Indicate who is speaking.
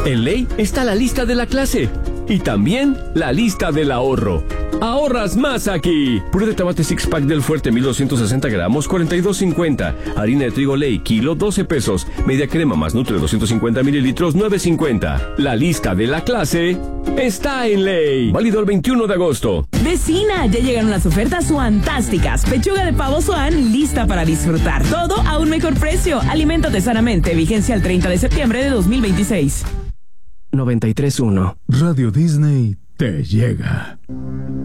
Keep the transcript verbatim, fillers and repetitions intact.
Speaker 1: En Ley está la lista de la clase y también la lista del ahorro. ¡Ahorras más aquí! Puré de tomate six pack del Fuerte, mil doscientos sesenta gramos, cuarenta y dos cincuenta. Harina de trigo Ley, kilo, doce pesos. Media crema más Nutre, doscientos cincuenta mililitros, nueve cincuenta. La lista de la clase está en Ley. Válido el veintiuno de agosto.
Speaker 2: Vecina, ya llegaron las ofertas fantásticas. Pechuga de pavo Swan lista para disfrutar. Todo a un mejor precio. Aliméntate sanamente. Vigencia el treinta de septiembre de dos mil veintiséis.
Speaker 3: noventa y tres punto uno.
Speaker 4: Radio Disney te llega.